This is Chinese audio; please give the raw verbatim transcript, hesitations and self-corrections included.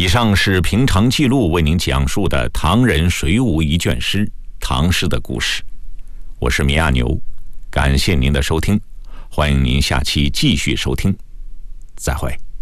以上是平常记录为您讲述的唐人水浒一卷诗唐诗的故事。我是米亚牛，感谢您的收听，欢迎您下期继续收听，再会。